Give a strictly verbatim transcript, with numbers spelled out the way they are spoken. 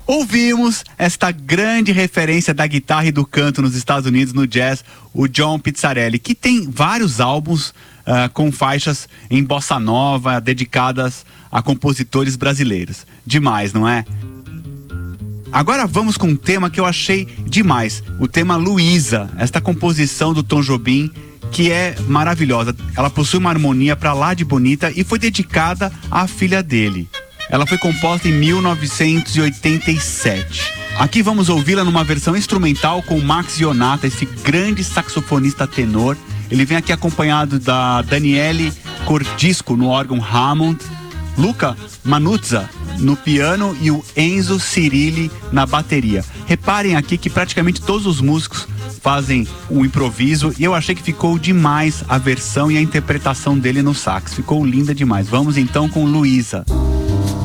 Ouvimos esta grande referência da guitarra e do canto nos Estados Unidos, no jazz, o John Pizzarelli, que tem vários álbuns uh, com faixas em bossa nova, dedicadas a compositores brasileiros. Demais, não é? Agora vamos com um tema que eu achei demais, o tema Luísa, esta composição do Tom Jobim, que é maravilhosa. Ela possui uma harmonia pra lá de bonita e foi dedicada à filha dele. Ela foi composta em mil novecentos e oitenta e sete. Aqui vamos ouvi-la numa versão instrumental com Max Ionata, esse grande saxofonista tenor. Ele vem aqui acompanhado da Daniele Cordisco no órgão Hammond, Luca Manuzza no piano e o Enzo Cirilli na bateria. Reparem aqui que praticamente todos os músicos fazem um improviso e eu achei que ficou demais a versão e a interpretação dele no sax. Ficou linda demais. Vamos então com Luísa.